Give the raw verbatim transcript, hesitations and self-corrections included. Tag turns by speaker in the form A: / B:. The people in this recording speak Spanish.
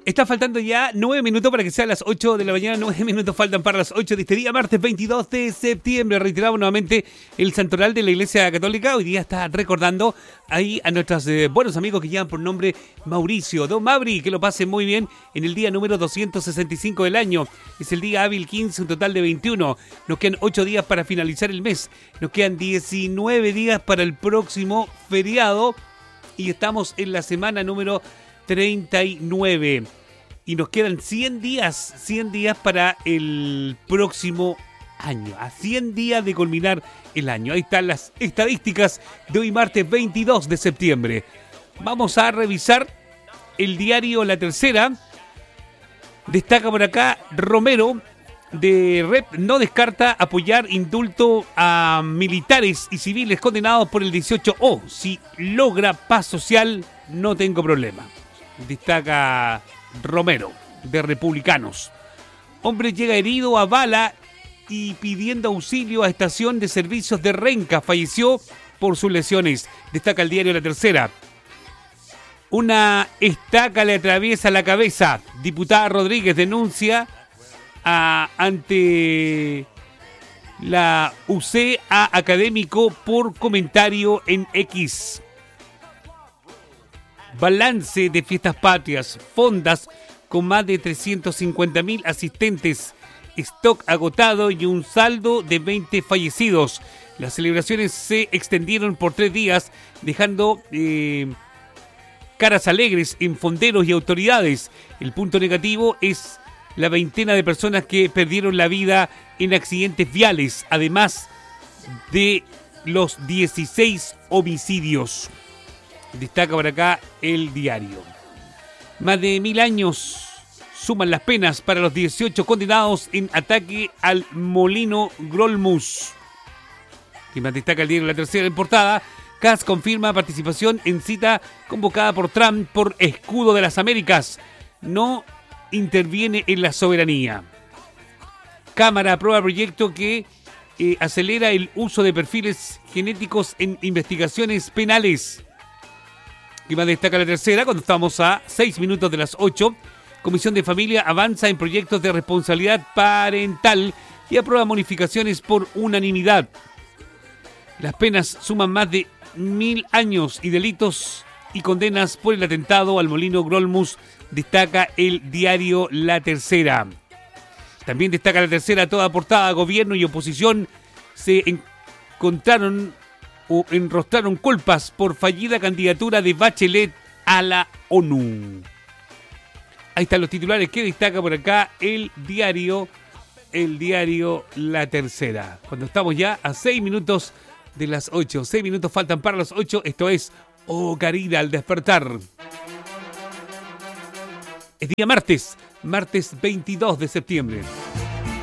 A: Está faltando ya nueve minutos para que sean las ocho de la mañana. Nueve minutos faltan para las ocho de este día, martes veintidós de septiembre. Reiteramos nuevamente el santoral de la Iglesia Católica. Hoy día está recordando ahí a nuestros eh, buenos amigos que llevan por nombre Mauricio. Don Mauri, que lo pasen muy bien en el día número doscientos sesenta y cinco del año. Es el día hábil quince, un total de veintiuno. Nos quedan ocho días para finalizar el mes. Nos quedan diecinueve días para el próximo feriado. Y estamos en la semana número treinta y nueve. Y nos quedan cien días, cien días para el próximo año. A cien días de culminar el año. Ahí están las estadísticas de hoy martes veintidós de septiembre. Vamos a revisar el diario La Tercera. Destaca por acá Romero de R E P no descarta apoyar indulto a militares y civiles condenados por el dieciocho O. Si logra paz social, no tengo problema. Destaca Romero, de Republicanos. Hombre llega herido a bala y pidiendo auxilio a estación de servicios de Renca. Falleció por sus lesiones. Destaca el diario La Tercera. Una estaca le atraviesa la cabeza. Diputada Rodríguez denuncia a, ante la U C a académico por comentario en X. Balance de fiestas patrias, fondas con más de trescientos cincuenta mil asistentes, stock agotado y un saldo de veinte fallecidos. Las celebraciones se extendieron por tres días, dejando eh, caras alegres en fonderos y autoridades. El punto negativo es la veintena de personas que perdieron la vida en accidentes viales, además de los dieciséis homicidios. Destaca por acá el diario. Más de mil años suman las penas para los dieciocho condenados en ataque al molino Grolmus. Y más destaca el diario La Tercera en portada. Kass confirma participación en cita convocada por Trump por escudo de las Américas. No interviene en la soberanía. Cámara aprueba proyecto que eh, acelera el uso de perfiles genéticos en investigaciones penales. Y más destaca La Tercera cuando estamos a seis minutos de las ocho. Comisión de Familia avanza en proyectos de responsabilidad parental y aprueba modificaciones por unanimidad. Las penas suman más de mil años y delitos y condenas por el atentado al molino Grolmus, destaca el diario La Tercera. También destaca La Tercera toda portada. Gobierno y oposición se encontraron o enrostraron culpas por fallida candidatura de Bachelet a la ONU. Ahí están los titulares que destaca por acá el diario, el diario La Tercera. Cuando estamos ya a seis minutos de las ocho. Seis minutos faltan para las ocho. Esto es Oh Carida al despertar. Es día martes, martes veintidós de septiembre.